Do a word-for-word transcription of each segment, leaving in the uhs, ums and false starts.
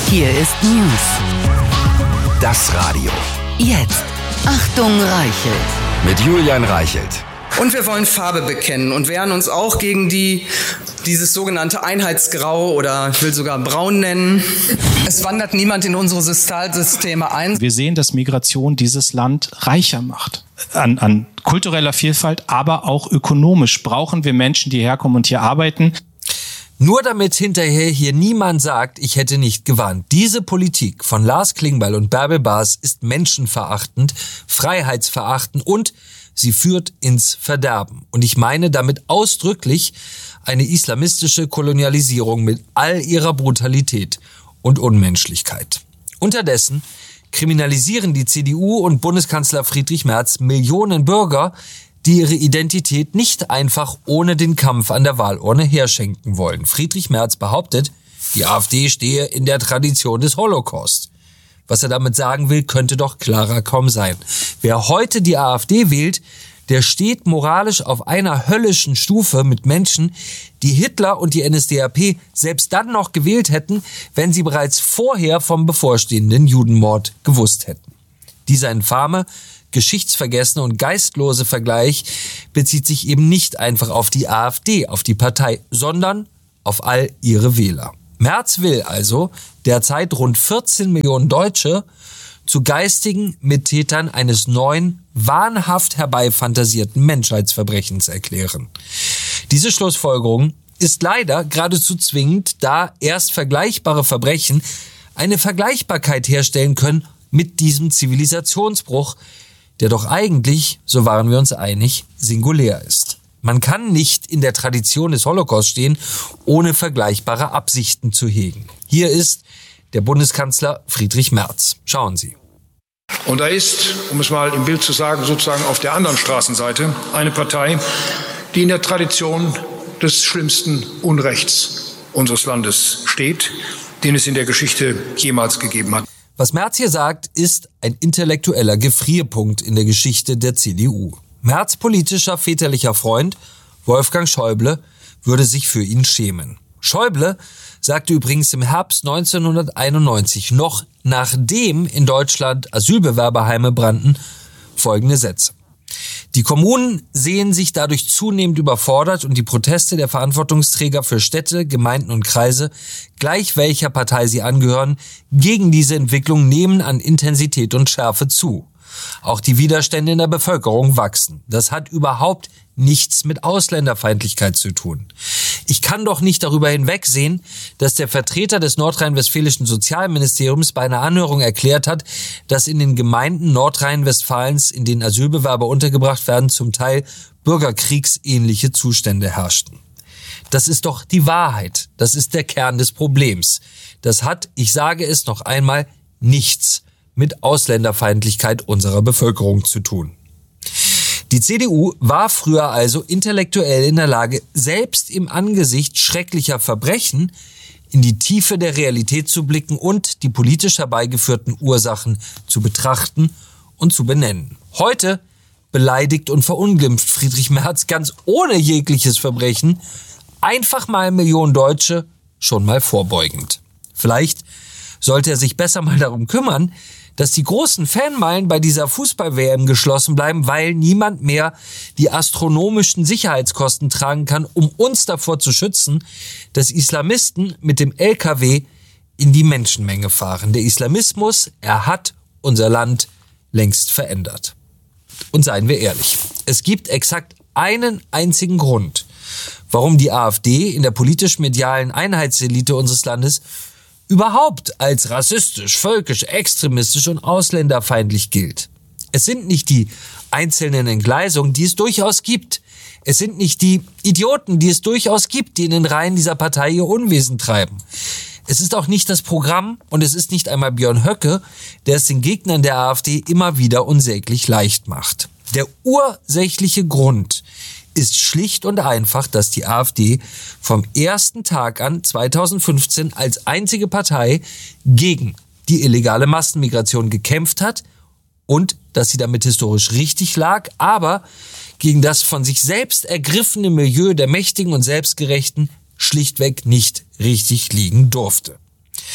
Hier ist News. Das Radio. Jetzt. Achtung, Reichelt. Mit Julian Reichelt. Und wir wollen Farbe bekennen und wehren uns auch gegen die, dieses sogenannte Einheitsgrau oder ich will sogar braun nennen. Es wandert niemand in unsere Sozialsysteme ein. Wir sehen, dass Migration dieses Land reicher macht. An, an kultureller Vielfalt, aber auch ökonomisch brauchen wir Menschen, die herkommen und hier arbeiten. Nur damit hinterher hier niemand sagt, ich hätte nicht gewarnt. Diese Politik von Lars Klingbeil und Bärbel Bas ist menschenverachtend, freiheitsverachtend und sie führt ins Verderben. Und ich meine damit ausdrücklich eine islamistische Kolonialisierung mit all ihrer Brutalität und Unmenschlichkeit. Unterdessen kriminalisieren die C D U und Bundeskanzler Friedrich Merz Millionen Bürger, die ihre Identität nicht einfach ohne den Kampf an der Wahlurne herschenken wollen. Friedrich Merz behauptet, die AfD stehe in der Tradition des Holocaust. Was er damit sagen will, könnte doch klarer kaum sein. Wer heute die AfD wählt, der steht moralisch auf einer höllischen Stufe mit Menschen, die Hitler und die N S D A P selbst dann noch gewählt hätten, wenn sie bereits vorher vom bevorstehenden Judenmord gewusst hätten. Dieser infame, geschichtsvergessene und geistlose Vergleich bezieht sich eben nicht einfach auf die AfD, auf die Partei, sondern auf all ihre Wähler. Merz will also derzeit rund vierzehn Millionen Deutsche zu geistigen Mittätern eines neuen, wahnhaft herbeifantasierten Menschheitsverbrechens erklären. Diese Schlussfolgerung ist leider geradezu zwingend, da erst vergleichbare Verbrechen eine Vergleichbarkeit herstellen können mit diesem Zivilisationsbruch, der doch eigentlich, so waren wir uns einig, singulär ist. Man kann nicht in der Tradition des Holocaust stehen, ohne vergleichbare Absichten zu hegen. Hier ist der Bundeskanzler Friedrich Merz. Schauen Sie. Und da ist, um es mal im Bild zu sagen, sozusagen auf der anderen Straßenseite eine Partei, die in der Tradition des schlimmsten Unrechts unseres Landes steht, den es in der Geschichte jemals gegeben hat. Was Merz hier sagt, ist ein intellektueller Gefrierpunkt in der Geschichte der C D U. Merz' politischer väterlicher Freund, Wolfgang Schäuble, würde sich für ihn schämen. Schäuble sagte übrigens im Herbst neunzehnhunderteinundneunzig, noch nachdem in Deutschland Asylbewerberheime brannten, folgende Sätze. Die Kommunen sehen sich dadurch zunehmend überfordert und die Proteste der Verantwortungsträger für Städte, Gemeinden und Kreise, gleich welcher Partei sie angehören, gegen diese Entwicklung nehmen an Intensität und Schärfe zu. Auch die Widerstände in der Bevölkerung wachsen. Das hat überhaupt nichts mit Ausländerfeindlichkeit zu tun. Ich kann doch nicht darüber hinwegsehen, dass der Vertreter des nordrhein-westfälischen Sozialministeriums bei einer Anhörung erklärt hat, dass in den Gemeinden Nordrhein-Westfalens, in denen Asylbewerber untergebracht werden, zum Teil bürgerkriegsähnliche Zustände herrschten. Das ist doch die Wahrheit. Das ist der Kern des Problems. Das hat, ich sage es noch einmal, nichts mit Ausländerfeindlichkeit unserer Bevölkerung zu tun. Die C D U war früher also intellektuell in der Lage, selbst im Angesicht schrecklicher Verbrechen in die Tiefe der Realität zu blicken und die politisch herbeigeführten Ursachen zu betrachten und zu benennen. Heute beleidigt und verunglimpft Friedrich Merz ganz ohne jegliches Verbrechen einfach mal Millionen Deutsche, schon mal vorbeugend. Vielleicht sollte er sich besser mal darum kümmern, dass die großen Fanmeilen bei dieser Fußball-W M geschlossen bleiben, weil niemand mehr die astronomischen Sicherheitskosten tragen kann, um uns davor zu schützen, dass Islamisten mit dem L K W in die Menschenmenge fahren. Der Islamismus, er hat unser Land längst verändert. Und seien wir ehrlich, es gibt exakt einen einzigen Grund, warum die AfD in der politisch-medialen Einheitselite unseres Landes überhaupt als rassistisch, völkisch, extremistisch und ausländerfeindlich gilt. Es sind nicht die einzelnen Entgleisungen, die es durchaus gibt. Es sind nicht die Idioten, die es durchaus gibt, die in den Reihen dieser Partei ihr Unwesen treiben. Es ist auch nicht das Programm und es ist nicht einmal Björn Höcke, der es den Gegnern der AfD immer wieder unsäglich leicht macht. Der ursächliche Grund ist schlicht und einfach, dass die AfD vom ersten Tag an zweitausendfünfzehn als einzige Partei gegen die illegale Massenmigration gekämpft hat und dass sie damit historisch richtig lag, aber gegen das von sich selbst ergriffene Milieu der Mächtigen und Selbstgerechten schlichtweg nicht richtig liegen durfte.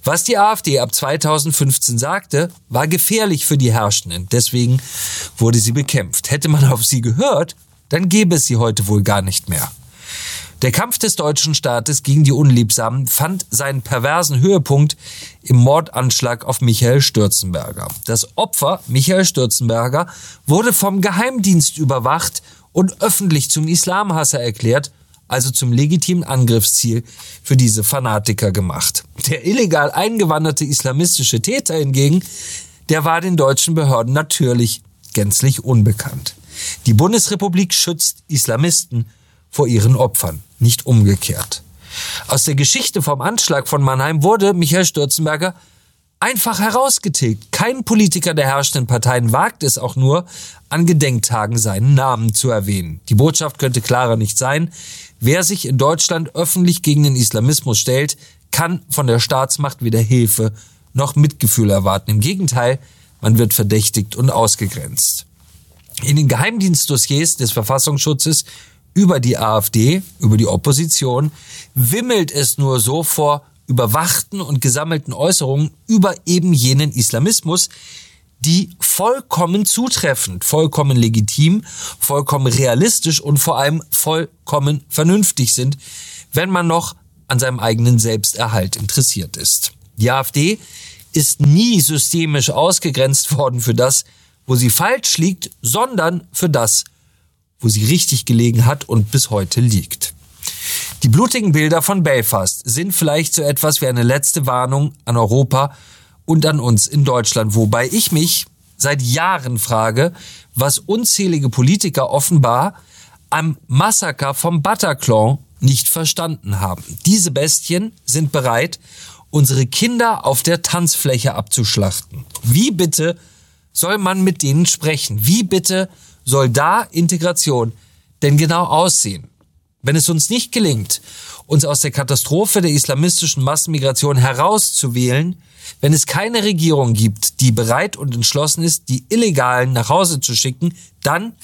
Was die AfD ab zweitausendfünfzehn sagte, war gefährlich für die Herrschenden. Deswegen wurde sie bekämpft. Hätte man auf sie gehört, dann gäbe es sie heute wohl gar nicht mehr. Der Kampf des deutschen Staates gegen die Unliebsamen fand seinen perversen Höhepunkt im Mordanschlag auf Michael Stürzenberger. Das Opfer, Michael Stürzenberger, wurde vom Geheimdienst überwacht und öffentlich zum Islamhasser erklärt, also zum legitimen Angriffsziel für diese Fanatiker gemacht. Der illegal eingewanderte islamistische Täter hingegen, der war den deutschen Behörden natürlich gänzlich unbekannt. Die Bundesrepublik schützt Islamisten vor ihren Opfern, nicht umgekehrt. Aus der Geschichte vom Anschlag von Mannheim wurde Michael Stürzenberger einfach herausgetilgt. Kein Politiker der herrschenden Parteien wagt es auch nur, an Gedenktagen seinen Namen zu erwähnen. Die Botschaft könnte klarer nicht sein. Wer sich in Deutschland öffentlich gegen den Islamismus stellt, kann von der Staatsmacht weder Hilfe noch Mitgefühl erwarten. Im Gegenteil, man wird verdächtigt und ausgegrenzt. In den Geheimdienstdossiers des Verfassungsschutzes über die AfD, über die Opposition, wimmelt es nur so vor überwachten und gesammelten Äußerungen über eben jenen Islamismus, die vollkommen zutreffend, vollkommen legitim, vollkommen realistisch und vor allem vollkommen vernünftig sind, wenn man noch an seinem eigenen Selbsterhalt interessiert ist. Die AfD ist nie systemisch ausgegrenzt worden für das, wo sie falsch liegt, sondern für das, wo sie richtig gelegen hat und bis heute liegt. Die blutigen Bilder von Belfast sind vielleicht so etwas wie eine letzte Warnung an Europa und an uns in Deutschland, wobei ich mich seit Jahren frage, was unzählige Politiker offenbar am Massaker vom Bataclan nicht verstanden haben. Diese Bestien sind bereit, unsere Kinder auf der Tanzfläche abzuschlachten. Wie bitte soll man mit denen sprechen? Wie bitte soll da Integration denn genau aussehen? Wenn es uns nicht gelingt, uns aus der Katastrophe der islamistischen Massenmigration herauszuwählen, wenn es keine Regierung gibt, die bereit und entschlossen ist, die Illegalen nach Hause zu schicken, dann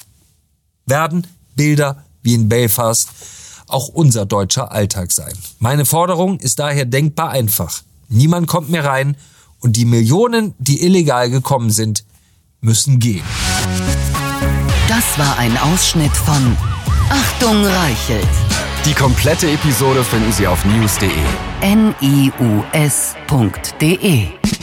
werden Bilder wie in Belfast auch unser deutscher Alltag sein. Meine Forderung ist daher denkbar einfach. Niemand kommt mehr rein und die Millionen, die illegal gekommen sind, müssen gehen. Das war ein Ausschnitt von Achtung Reichelt. Die komplette Episode finden Sie auf news punkt de. N I U S punkt de